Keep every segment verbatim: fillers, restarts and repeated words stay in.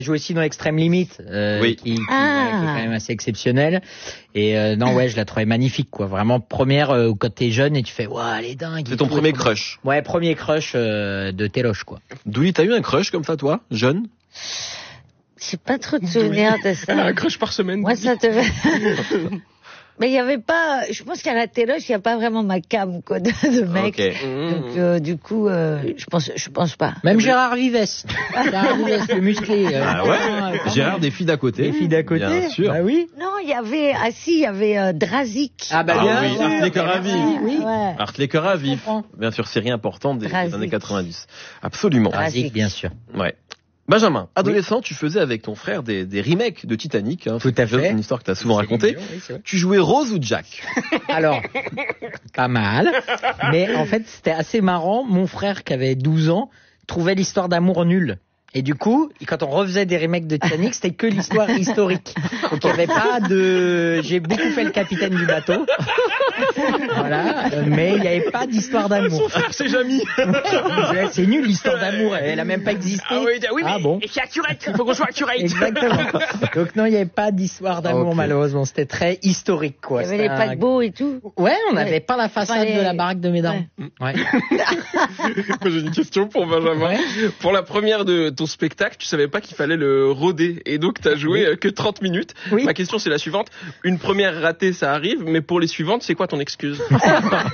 Je joue aussi dans Extrême Limite, euh, oui. qui, qui, ah. ouais, qui est quand même assez exceptionnel. Et euh, non, ouais, je la trouvais magnifique, quoi. Vraiment première euh, quand t'es jeune et tu fais, waouh, elle est dingue. C'est ton tout, premier tout. crush. Ouais, premier crush euh, de Téloche, quoi. Douli, t'as eu un crush comme ça, toi, jeune? J'ai pas trop de souvenirs de ça. Elle a un crush par semaine. Moi, ça te... Mais il y avait pas, je pense qu'à la téloche, il n'y a pas vraiment ma cam, quoi, de, de mec. Okay. Donc, euh, du coup, euh, je pense, je pense pas. Même Gérard Vives. Gérard Vives, le musclé. Euh, Ah ouais? euh, Gérard, des filles d'à côté. Des filles d'à côté. Bien sûr. Bah oui. Non, il y avait, ah si, il y avait euh, Drazik. Ah bah Ah bien oui, sûr. Art les cœurs à vif. Oui. Ouais. Art les cœurs à vif. comprends. Bien sûr, série importante des, des Drazik. années quatre-vingt-dix. Absolument. Drazik, bien sûr. Ouais. Benjamin, adolescent, tu faisais avec ton frère des, des remakes de Titanic. Hein, Tout à fait. C'est une histoire que tu as souvent racontée. Mignon, oui, c'est vrai. Tu jouais Rose ou Jack? Alors, pas mal. Mais en fait, c'était assez marrant. Mon frère, qui avait douze ans, trouvait l'histoire d'amour nulle. Et du coup, quand on refaisait des remakes de Titanic, c'était que l'histoire historique. Donc il n'y avait pas de... J'ai beaucoup fait le capitaine du bateau. Voilà. Mais il n'y avait pas d'histoire d'amour. C'est Jamy. C'est nul l'histoire d'amour. Elle a même pas existé. Ah oui, oui, Ah mais bon. et c'est accurate. Il faut qu'on soit accurate. Exactement. Donc non, il n'y avait pas d'histoire d'amour, Ok. malheureusement. C'était très historique, quoi. Il y avait les C'était un- paquebots et tout. Ouais, on n'avait Ouais. pas la façade Fallait- de la baraque de Médard. Ouais. Moi, j'ai une question pour Benjamin. Ouais. Pour la première de ton spectacle, tu savais pas qu'il fallait le roder et donc t'as joué Oui. euh, que trente minutes. Oui. Ma question c'est la suivante. Une première ratée, ça arrive, mais pour les suivantes, c'est quoi ton excuse? Oui,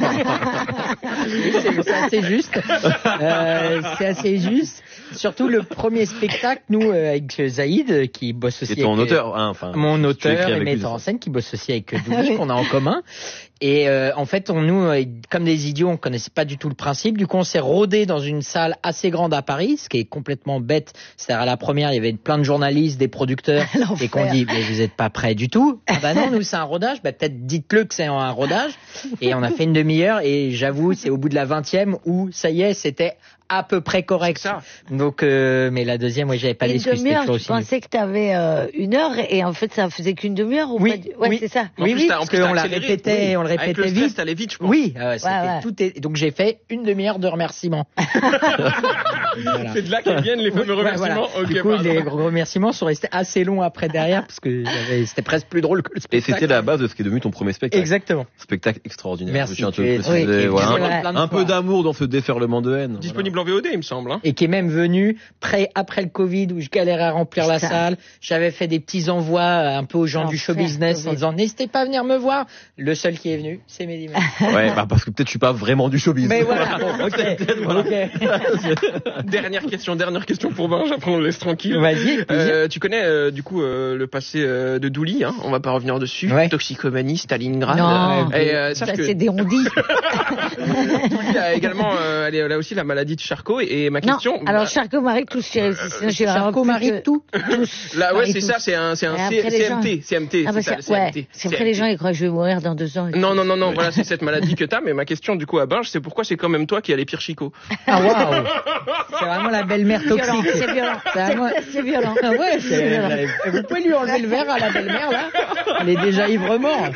c'est c'est assez juste. Euh, c'est assez juste. Surtout le premier spectacle, nous, euh, avec Zaïd, euh, qui bosse aussi C'est ton avec, auteur, hein, enfin. mon tu écris auteur et avec lui, metteur en c'est scène, qui bosse aussi avec Douli, qu'on a en commun. Et euh, en fait, on, nous, euh, comme des idiots, on connaissait pas du tout le principe. Du coup, on s'est rodé dans une salle assez grande à Paris, ce qui est complètement bête. C'est-à-dire à la première, il y avait plein de journalistes, des producteurs, L'enfer. et qu'on dit, mais vous êtes pas prêts du tout. Ah bah non, nous c'est un rodage. Bah peut-être dites-le que c'est un rodage. Et on a fait une demi-heure. Et j'avoue, c'est au bout de la vingtième où ça y est, c'était à peu près correct. Ça. Donc, euh, mais la deuxième, ouais, j'avais pas Une d'excuse. C'était demi-heure, toujours je aussi nul. pensais que t'avais euh, une heure et en fait ça faisait qu'une demi-heure ou Oui, pas du- Ouais, oui. c'est ça. En Oui, plus, oui, t'as- en parce plus, t'as qu'on la accéléré. répétait, Oui. on le Avec répétait le stress, vite. t'allais vite, je pense. Oui, euh, c'était Ouais, ouais. tout est... donc j'ai fait une demi-heure de remerciements. Voilà. C'est de là qu'ils viennent les fameux Ouais, remerciements. voilà. Ok, Du coup, pardon. les remerciements sont restés assez longs après derrière parce que j'avais- c'était presque plus drôle que le Et spectacle. c'était la base de ce qui est devenu ton premier spectacle. Exactement. Spectacle extraordinaire. Merci, Je tiens à te tu le es- préciser, oui, et voilà. puis c'est vrai. Un peu d'amour dans ce déferlement de haine. Disponible en V O D, il me semble. Hein. Et qui est même venu près après le Covid où je galérais à remplir la Putain. salle. J'avais fait des petits envois euh, un peu aux gens du show L'enfer, business en Covid. disant n'hésitez pas à venir me voir. Le seul qui est venu, c'est Mehdi Maizy. Voilà. Ouais, bah parce que peut-être je suis pas vraiment du showbiz. Mais voilà, bon, ok. Voilà. Ok. Dernière question, dernière question pour Benj, après on le laisse tranquille. Vas-y, plaisir. Euh, tu connais euh, du coup euh, le passé euh, de Douli, hein, on va pas revenir dessus. Ouais. Toxicomanie, Stalingrad. Non, Et euh, sache ça que c'est des ondis. Douli a également, euh, elle, est, elle a aussi la maladie de Charcot. Et, et ma Non, question. alors bah, Charcot Marie tous, sinon j'ai vraiment Charcot plus Marie que- tout. tous. là, ouais, Marie c'est tous. ça, c'est un, c'est un Et C- après, les gens- C M T, C M T. Ah bah c'est ça, c'est le ouais, C M T. c'est après les gens ils croient que je vais mourir dans deux ans. Non, non, non, non, voilà, c'est cette maladie que t'as, mais ma question du coup à Benj, c'est pourquoi c'est quand même toi qui as les pires chicots. Ah waouh. C'est vraiment la belle-mère C'est violent, toxique. c'est violent, C'est vraiment- c'est- c'est violent. Ah ouais, C'est violent. c'est... Vous pouvez lui enlever le verre à la belle-mère, là. Elle est déjà ivre-mort.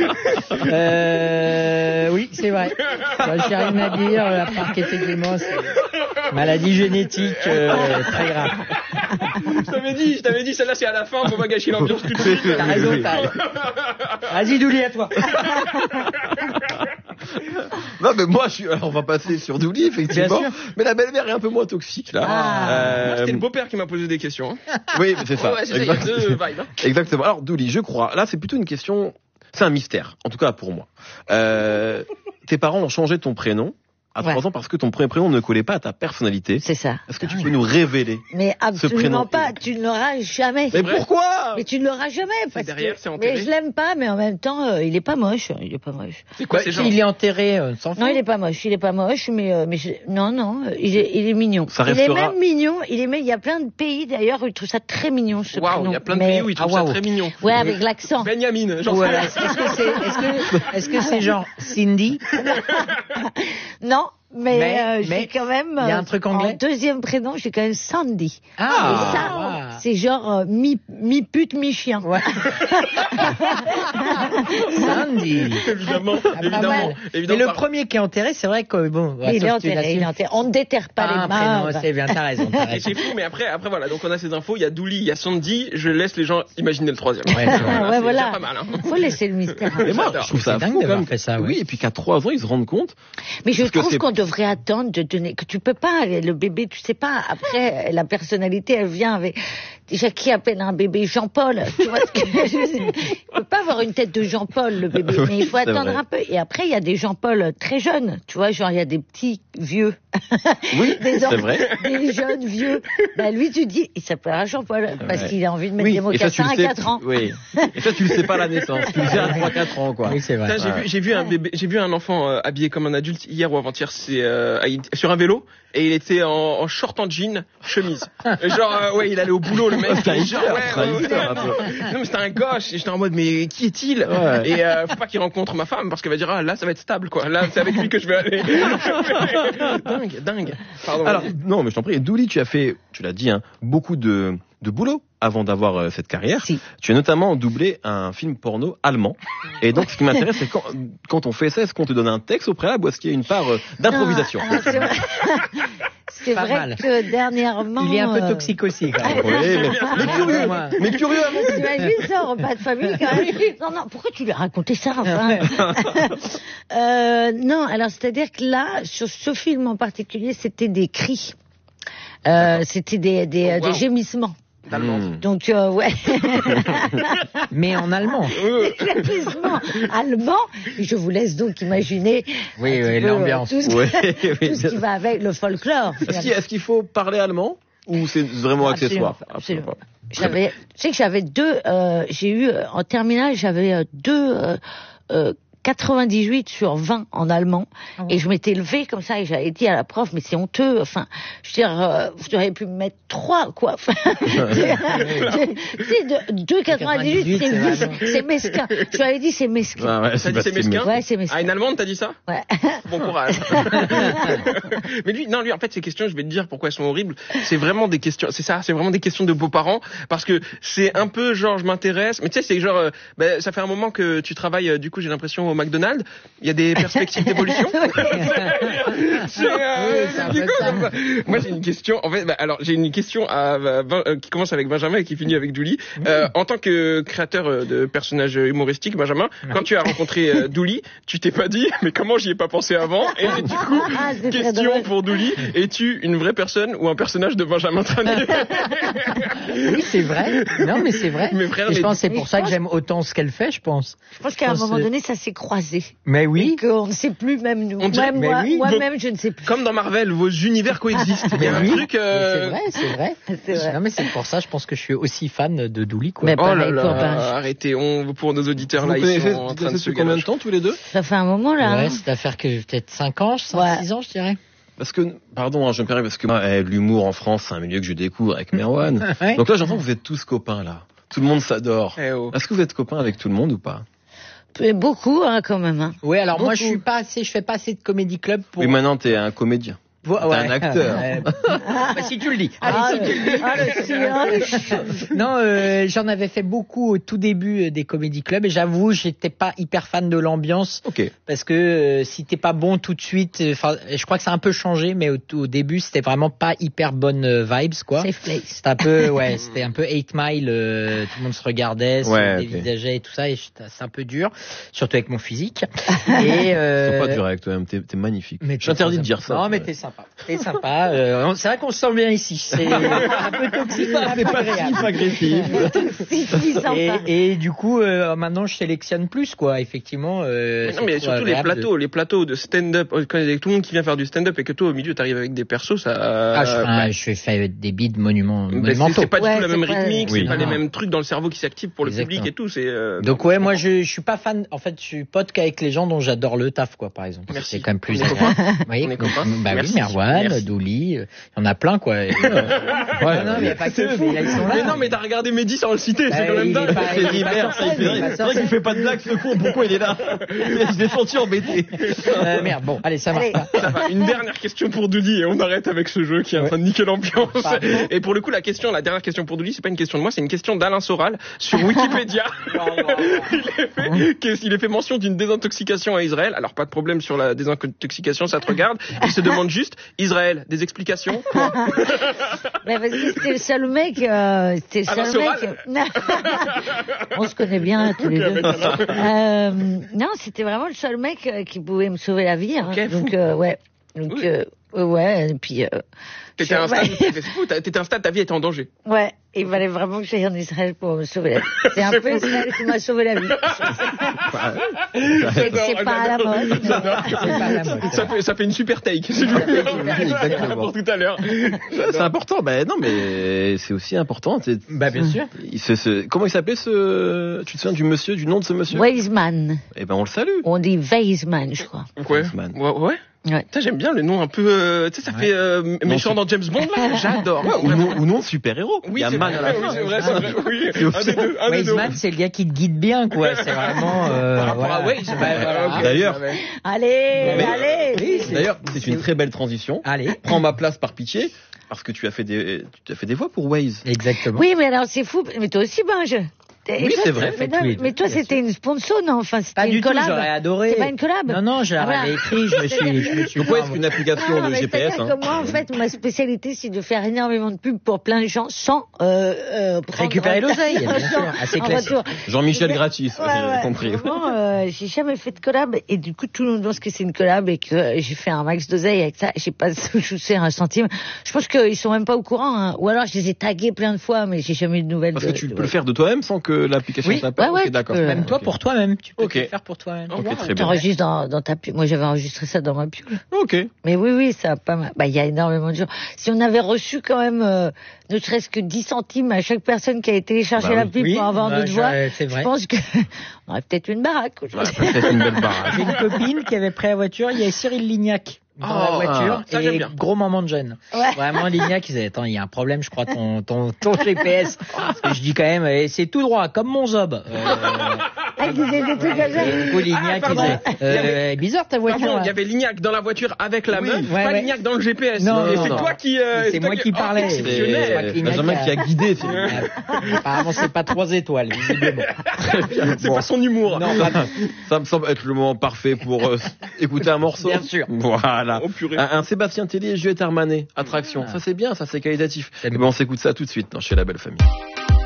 Euh, oui, c'est vrai. Moi, j'ai rien à dire, à part qu'effectivement, c'est maladie génétique, euh, très grave. Je t'avais dit, je t'avais dit, celle-là c'est à la fin, faut pas gâcher l'ambiance tout de suite. T'as raison, t'as raison. Vas-y, Douli, à toi. Non, mais moi, je suis... Alors, on va passer sur Douli, effectivement. Bien sûr. Mais la belle-mère est un peu moins toxique, là. Ah. Euh, Moi, c'était le beau-père qui m'a posé des questions. Hein. Oui, c'est ça. Ouais, c'est ça, il y a Exact- deux vibes. Hein. Exactement. Alors, Douli, je crois, là, c'est plutôt une question, c'est un mystère, en tout cas pour moi. Euh, tes parents ont changé ton prénom à Ouais. trois ans parce que ton premier prénom ne collait pas à ta personnalité. C'est ça. Est-ce que tu peux nous révéler? Mais prénom. absolument pas, tu ne l'auras jamais. Mais vrai. pourquoi? Mais tu ne l'auras jamais parce derrière, que c'est enterré. mais je l'aime pas mais en même temps euh, il est pas moche, il est pas moche. C'est quoi Bah, ces si gens il est enterré, euh, sans Non, il est pas moche, il est pas moche mais euh, mais je- non non, euh, il est il est mignon. Ça il est restera- même mignon, il est mais il y a plein de pays d'ailleurs où ils trouvent ça très mignon ce Waouh, prénom. il y a plein de Mais- pays où ils trouvent Ah, ça waouh. très mignon. Ouais, avec l'accent. Benjamin, genre. Voilà. Est-ce que c'est, est-ce que, est-ce que c'est genre Cindy? Non, mais, Mais- euh, mais j'ai quand même il y a euh, un truc en anglais deuxième prénom, j'ai quand même Sandy. Ah, Et ça, ah. c'est genre euh, mi, mi-pute, mi-chien. Ouais. Sandy. Évidemment, Ah, pas évidemment, mal. évidemment. Mais le premier qui est enterré, c'est vrai que bon. Mais il est enterré, il est enterré. On ne déterre pas Ah, les morts. prénom, c'est bien, t'as raison, t'as Et raison. c'est fou, mais après, après voilà, donc on a ces infos, il y a Dooley, il y a Sandy, je laisse les gens imaginer le troisième. Ouais, c'est vrai. Ah, ouais, c'est voilà. déjà pas mal, hein. Faut laisser le mystère. Et moi, J'adore. je trouve ça C'est dingue fou quand d'avoir même. fait ça, Oui, ouais. et puis qu'à trois ans, ils se rendent compte. Mais je Parce que trouve c'est- qu'on devrait attendre de donner, que tu peux pas, le bébé, tu sais pas, après, la personnalité, elle vient avec, déjà, qui appelle un bébé Jean-Paul? Tu vois ce que je veux dire? Il peut pas avoir une tête de Jean-Paul, le bébé, Oui, mais il faut c'est attendre vrai. un peu. Et après, il y a des Jean-Paul très jeunes, tu vois, genre, il y a des petits vieux. Oui, des c'est enfants- vrai. Des jeunes vieux. Bah, lui, tu dis, il s'appellera Jean-Paul, parce Ouais. qu'il a envie de mettre Oui, des et ça, tu mocassins le à sais. quatre ans. Oui. Et ça, tu le sais pas à la naissance. Tu le sais à trois quatre ans, quoi. Oui, c'est vrai. Putain, j'ai Ouais. vu, j'ai vu un bébé, j'ai vu un enfant euh, habillé comme un adulte hier ou avant-hier, c'est euh, sur un vélo et il était en, en short en jean, chemise. Et genre euh, ouais, il allait au boulot le mec. C'est un genre, hipster, ouais, c'est un ouais, hipster, ouais, un non, peu. non, mais c'était un gauche et j'étais en mode mais qui est-il? Ouais. Et euh, faut pas qu'il rencontre ma femme parce qu'elle va dire ah là ça va être stable quoi. Là c'est avec lui que je vais aller. dingue, dingue. Pardon. Alors, non, mais je t'en prie. Dooley, tu as fait, tu l'as dit, hein, beaucoup de, de boulot avant d'avoir euh, cette carrière. Si. Tu as notamment doublé un film porno allemand. Et donc, ce qui m'intéresse, c'est quand, quand on fait ça, est-ce qu'on te donne un texte au préalable ou est-ce qu'il y a une part euh, d'improvisation? Non, alors, c'est vrai, c'est Pas vrai mal. que dernièrement. Il est un peu euh, toxique aussi, quand même. Oui, mais, mais curieux, Moi. mais curieux avant tout. T'imagines ça, repas de famille quand même. Non, non, pourquoi tu lui as raconté ça enfin euh, Non, alors c'est-à-dire que là, sur ce film en particulier, c'était des cris. Euh, c'était des, des, Oh, wow. des gémissements. Allemand. Mmh. Donc, euh, ouais, Mais en allemand. des gémissements allemands. Et je vous laisse donc imaginer Oui, un petit oui, peu, l'ambiance. euh, tout, ce- Ouais, oui, tout ce qui va avec le folklore. Est-ce qu'il, est-ce qu'il faut parler allemand ou c'est vraiment Absolument accessoire? pas, absolument. J'avais, tu sais que j'avais deux, euh, j'ai eu, euh, en terminale, j'avais euh, deux, euh, euh, quatre-vingt-dix-huit sur vingt en allemand. Ah bon. Et je m'étais levée comme ça et j'avais dit à la prof, mais c'est honteux. Enfin, je veux dire, euh, vous auriez pu me mettre trois, quoi. Enfin, tu sais, deux quatre-vingt-dix-huit, c'est, c'est vraiment- c'est mesquin. Je lui avais dit, c'est mesquin. Ah ouais, T'as dit pas c'est si mesquin? Ouais, c'est Ah, mesquin. une allemande, t'as dit ça? Ouais. Bon courage. Mais lui, non, lui, en fait, ces questions, je vais te dire pourquoi elles sont horribles. C'est vraiment des questions, c'est ça, c'est vraiment des questions de beaux-parents. Parce que c'est un peu genre, je m'intéresse. Mais tu sais, c'est genre, euh, ben, ça fait un moment que tu travailles, euh, du coup, j'ai l'impression, au McDonald's. Il y a des perspectives d'évolution. C'est, euh, Oui, c'est un du peu coup, ça. comme ça. Moi, j'ai une question. En fait, bah, alors, j'ai une question à, à Vin- euh, qui commence avec Benjamin et qui finit avec Dooley. Euh, en tant que créateur euh, de personnages humoristiques, Benjamin, quand tu as rencontré euh, Dooley, tu t'es pas dit, mais comment j'y ai pas pensé avant? Et du coup, Ah, c'est très question drôle. pour Dooley, es-tu une vraie personne ou un personnage de Benjamin Tranier? Oui, c'est vrai. Non, mais c'est vrai. Mes frères, Et je les- pense que c'est Mais pour je ça que pense- j'aime autant ce qu'elle fait, je pense. Je pense qu'à un Je pense, moment euh, donné, ça s'est croisé. Mais oui. Et qu'on ne sait plus, même nous. On dirait- Même mais moi, oui, moi-même, je ne sais plus. Comme dans Marvel, vos univers coexistent. Il y a un oui. truc. euh, C'est vrai, c'est vrai. C'est vrai. Non, mais c'est pour ça, je pense que je suis aussi fan de Dooley, quoi. Mais Oh là pareil pour là, Benj. arrêtez, on, pour nos auditeurs Vous là, ils connaissez sont en train de se depuis combien de galocher. temps tous les deux? Ça fait un moment, là. Ouais, hein. c'est affaire que peut-être cinq ans, cinq, Ouais. six ans, je dirais. Parce que, pardon, hein, je me permets, parce que moi, eh, l'humour en France, c'est un milieu que je découvre avec Merwan. Ouais. Donc là, j'entends que vous êtes tous copains, là. Tout le monde s'adore. Eh oh. Est-ce que vous êtes copains avec tout le monde ou pas? Mais beaucoup, hein, quand même. Hein. Oui, alors moi, Beaucoup. je suis pas assez, je fais pas assez de comédie club pour. Oui, maintenant, t'es un comédien. pour- t'es un acteur. Ouais. Bah, si tu le dis. Allez, Ah, si tu le dis. le, ah, le silence. Non, euh, j'en avais fait beaucoup au tout début euh, des comédie clubs et j'avoue, j'étais pas hyper fan de l'ambiance Ok. parce que euh, si t'es pas bon tout de suite, enfin, je crois que ça a un peu changé, mais au, au début, c'était vraiment pas hyper bonne euh, vibes, quoi. Safe place. C'était un peu, ouais, c'était un peu eight mile, euh, tout le monde se regardait, se Ouais, ok. dévisageait et tout ça, et j'étais- c'est un peu dur, surtout avec mon physique. Et, euh, Ils sont pas durs avec toi-même, t'es, t'es magnifique. mais t'es J'interdis de très dire sympa. ça. Non, mais t'es sympa. T'es sympa. Euh, c'est vrai qu'on se sent bien ici. C'est un peu toxique, mais un peu agréable. agressif. Si, si, sympa. Et, et du coup, euh, maintenant, je sélectionne plus, quoi. Effectivement. Euh, Non, mais c'est trop surtout les agréable de- plateaux, les plateaux de stand-up. Quand il y a tout le monde qui vient faire du stand-up et que toi au milieu t'arrives avec des persos, ça. Ah, je fais, un- bah, je fais des beats monuments, bah, c'est, monumentaux. c'est pas du Ouais, tout la c'est même pas- rythmique, Oui. c'est pas les Non. mêmes trucs dans le cerveau qui s'activent pour le Exactement. public et tout. C'est. euh, Donc ouais, moi je, je suis pas fan. En fait, je suis pote qu'avec les gens dont j'adore le taf, quoi, par exemple. Merci. C'est quand même plus On est agréable. Oui, On est copains. Bah Merci. oui, Merwan, Merci. Douli, euh, il y en a plein, quoi. Et, euh, ouais, non, mais il n'y a pas que eux, mais là, ils sont là. Mais non, mais t'as regardé Mehdi sans le citer, c'est Bah, quand même il est dingue. pas- C'est il est pas River, sur c'est scène, il est River. pas C'est sur vrai qu'il scène. fait pas de blague, ce con. Pourquoi il est là? Je l'ai senti embêté. Euh, merde, bon, allez, ça marche Allez. pas. Ça va, une dernière question pour Douli et on arrête avec ce jeu qui est en train de niquer l'ambiance. Pardon. Et pour le coup, la question, la dernière question pour Douli, c'est pas une question de moi, c'est une question d'Alain Soral sur Wikipédia. il, est fait, il est fait mention d'une désintoxication à Israël. Alors pas de problème sur la désintoxication, ça te regarde. Il se demande juste, Israël, des explications? Mais parce que c'était le seul mec, euh, c'était le Alain seul Soral mec. On se connaît bien tous les Ok, deux. avec Alain. Euh, non, c'était vraiment le seul mec euh, qui pouvait me sauver la vie. Hein. Ok, fou. Donc euh, ouais, donc Oui. euh, ouais, et puis euh, T'étais à un ouais. stade, t'étais fou, t'étais à un stade, ta vie était en danger. ouais, il fallait vraiment que j'aille en Israël pour me sauver la vie. C'est un peu Israël qui m'a sauvé la vie. C'est que c'est pas à la mode. mais- J'adore. C'est pas la mode. Ça fait, ça fait une super take. Si je veux Exactement. pour tout à l'heure. Ouais, c'est important. Ben non, mais c'est aussi important. C'est- Bah, bien sûr. il se- se- Comment il s'appelait ce? Tu te souviens du monsieur, du nom de ce monsieur? Weizmann. Eh ben on le salue. On dit Weizmann, je crois. Ouais. Weizmann. Ouais, ouais. Ouais. Putain, j'aime bien le nom un peu, euh, tu sais, ça Ouais. fait euh, méchant c'est- dans James Bond, là. J'adore. Ou nom, ou nom de super-héros. Oui, il y a c'est man vrai, à la oui, fin. c'est vrai, c'est vrai, oui. C'est aussi- Un des deux, un des deux. Weizmann, c'est le gars qui te guide bien, quoi. C'est vraiment, euh, Par rapport voilà. à Waze. Ouais, Ouais, voilà. ok. D'ailleurs- Ouais. Allez, Mais- allez. Oui, c'est- D'ailleurs, c'est une très belle transition. Allez. Prends ma place par pitié, parce que tu as fait des, tu as fait des voix pour Waze. Exactement. Oui, mais alors c'est fou. Mais toi aussi, Binge. Et Oui, toi, c'est vrai. Mais, Tous les non, deux, mais toi, bien c'était une sponsor, non? Enfin, c'était Pas une du tout, collab. j'aurais adoré. C'est pas une collab. Non, non, j'avais Ah, voilà. écrit, je me suis, je me suis Donc ouais, est-ce qu'une application Ah, de mais G P S, c'est-à-dire hein, que moi, en fait, ma spécialité, c'est de faire énormément de pubs pour plein de gens sans euh, euh, prendre- Récupérer l'oseille, bien sûr, assez en classique. retour. Jean-Michel gratis, Ouais, j'ai ouais. compris. Vraiment, euh, j'ai jamais fait de collab et du coup tout le monde pense que c'est une collab et que euh, j'ai fait un max d'oseille avec ça. J'ai pas touché un centime. Je pense qu'ils sont même pas au courant. Hein. Ou alors je les ai tagués plein de fois, mais j'ai jamais eu de nouvelles. Parce de, que tu de- peux le faire de toi-même sans que l'application Oui. t'appelle. Ouais, ouais, Ok, d'accord. tu peux. Même toi, Ok. pour toi-même. Tu peux Ok. te le faire pour toi-même. Ok, très bien. T'enregistres dans, dans ta pub. Moi j'avais enregistré ça dans ma pub. Ok. Mais oui, oui, ça a pas mal. Bah, il y a énormément de gens. Si on avait reçu quand même, euh, ne serait-ce que dix centimes à chaque personne qui a téléchargé Bah la oui. pub Oui, pour avoir bah, notre voix, je- c'est je vrai. pense que on aurait peut-être une baraque Ouais, aujourd'hui. peut-être une belle baraque. J'ai une copine qui avait pris la voiture, il y avait Cyril Lignac dans Oh, la voiture ça, j'aime et bien. gros moment de gêne. Ouais. Vraiment Lignac, il disait attends, il y a un problème, je crois ton ton ton G P S. Et je dis quand même eh, c'est tout droit comme mon zob. Euh, Ah, il disait des trucs comme ça. et du coup Lignac Ah, il pardon. disait Il y avait- euh, bizarre ta voiture. Pardon, là. il y avait Lignac dans la voiture avec la Oui, meuf, ouais, pas ouais. Lignac dans le G P S. Non, Et non, c'est non. toi qui. euh, C'est toi moi qui oh, parlais. exceptionnel. Je crois que C'est Lignac Benjamin a- qui a guidé. c'est- Euh, Apparemment c'est pas trois étoiles visiblement. C'est pas son humour. Non, pas- Ça me semble être le moment parfait pour euh, écouter un morceau. Bien sûr. Voilà. Oh purée. Un, un Sébastien Tellier et Juliette Armanet. Attraction. Ah. Ça c'est bien, ça c'est qualitatif. C'est Eh bien. ben, on s'écoute ça tout de suite dans Chez la Belle Famille.